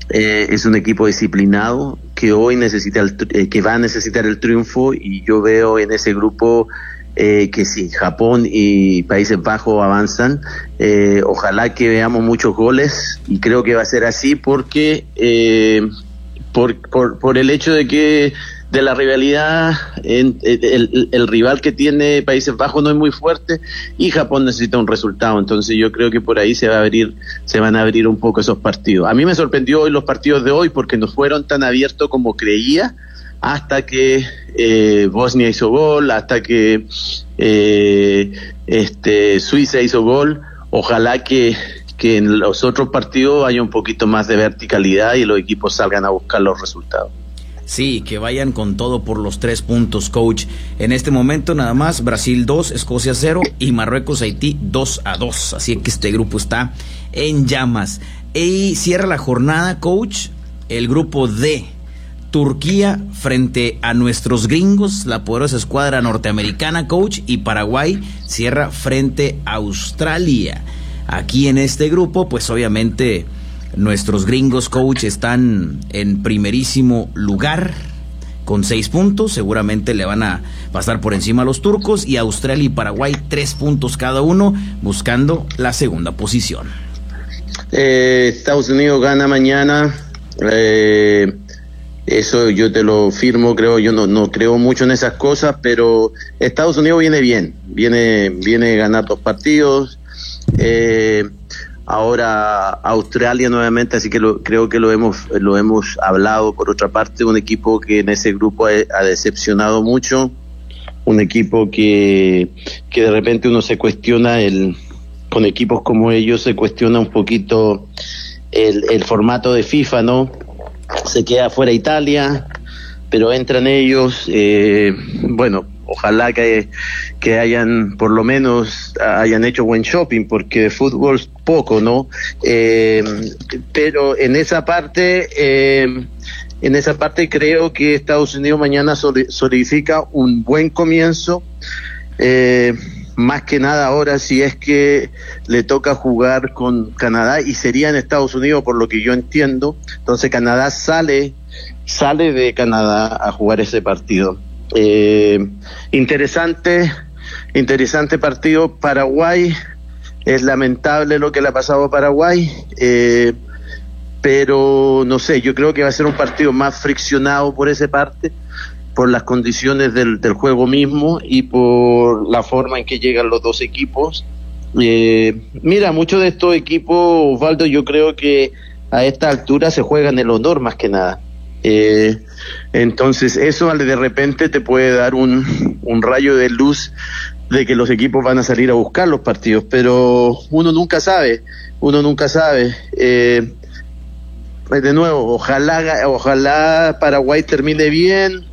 Es un equipo disciplinado que hoy que va a necesitar el triunfo, y yo veo en ese grupo que si Japón y Países Bajos avanzan, ojalá que veamos muchos goles, y creo que va a ser así porque por el hecho de la rivalidad, el rival que tiene Países Bajos no es muy fuerte y Japón necesita un resultado. Entonces yo creo que por ahí se van a abrir un poco esos partidos. A mí me sorprendió hoy los partidos de hoy porque no fueron tan abiertos como creía, hasta que Bosnia hizo gol, hasta que Suiza hizo gol. Ojalá que en los otros partidos haya un poquito más de verticalidad y los equipos salgan a buscar los resultados. Sí, que vayan con todo por los 3 puntos, coach. En este momento nada más Brasil 2, Escocia 0 y Marruecos, Haití 2-2. Así que este grupo está en llamas. Y cierra la jornada, coach, el grupo D. Turquía frente a nuestros gringos, la poderosa escuadra norteamericana, coach, y Paraguay cierra frente a Australia. Aquí en este grupo, pues obviamente nuestros gringos, coach, están en primerísimo lugar con 6 puntos. Seguramente le van a pasar por encima a los turcos, y Australia y Paraguay 3 puntos cada uno, buscando la segunda posición. Estados Unidos gana mañana. Eso yo te lo firmo. Yo no creo mucho en esas cosas, pero Estados Unidos viene bien, viene a ganar 2 partidos. Ahora Australia nuevamente, así que creo que lo hemos hablado. Por otra parte, un equipo que en ese grupo ha decepcionado mucho, un equipo que de repente uno se cuestiona, con equipos como ellos se cuestiona un poquito el formato de FIFA, ¿no? Se queda fuera Italia, pero entran ellos. Bueno, ojalá que hayan, por lo menos hayan hecho buen shopping, porque de fútbol poco, ¿no? Pero en esa parte creo que Estados Unidos mañana solidifica un buen comienzo. Más que nada ahora, si es que le toca jugar con Canadá, y sería en Estados Unidos por lo que yo entiendo, entonces Canadá sale de Canadá a jugar ese partido. Interesante partido. Paraguay, es lamentable lo que le ha pasado a Paraguay, pero no sé, yo creo que va a ser un partido más friccionado por esa parte, por las condiciones del juego mismo y por la forma en que llegan los dos equipos. Mira, muchos de estos equipos, Osvaldo, yo creo que a esta altura se juegan el honor más que nada. Entonces eso de repente te puede dar un rayo de luz de que los equipos van a salir a buscar los partidos, pero uno nunca sabe. De nuevo, ojalá Paraguay termine bien,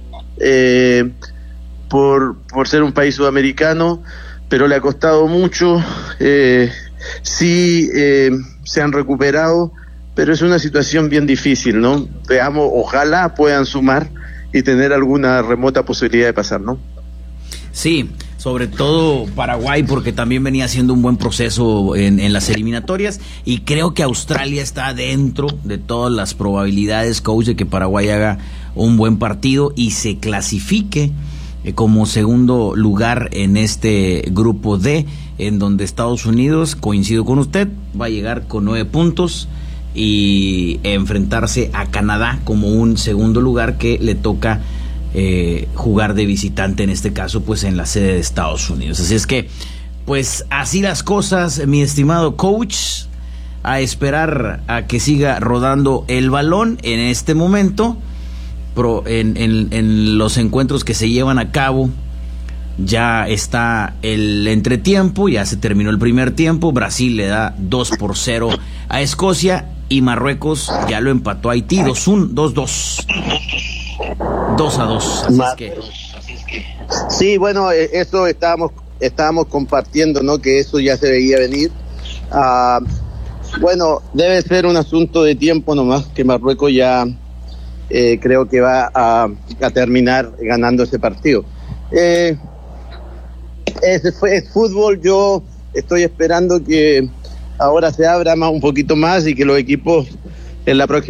por ser un país sudamericano, pero le ha costado mucho. Sí, se han recuperado, pero es una situación bien difícil, ¿no? Veamos, ojalá puedan sumar y tener alguna remota posibilidad de pasar, ¿no? Sí, sobre todo Paraguay, porque también venía haciendo un buen proceso en las eliminatorias, y creo que Australia está dentro de todas las probabilidades, coach, de que Paraguay haga un buen partido y se clasifique como segundo lugar en este grupo D, en donde Estados Unidos, coincido con usted, va a llegar con 9 puntos y enfrentarse a Canadá como un segundo lugar que le toca jugar de visitante, en este caso pues en la sede de Estados Unidos. Así es que pues así las cosas, mi estimado coach, a esperar a que siga rodando el balón en este momento. En los encuentros que se llevan a cabo ya está el entretiempo, ya se terminó el primer tiempo. Brasil le da 2-0 a Escocia y Marruecos ya lo empató a Haití 2-2. 2-2. Así es que sí, bueno, eso estábamos compartiendo, ¿no? Que eso ya se veía venir. Bueno, debe ser un asunto de tiempo nomás, que Marruecos ya creo que va a terminar ganando ese partido. Es fútbol. Yo estoy esperando que ahora se abra un poquito más y que los equipos en la próxima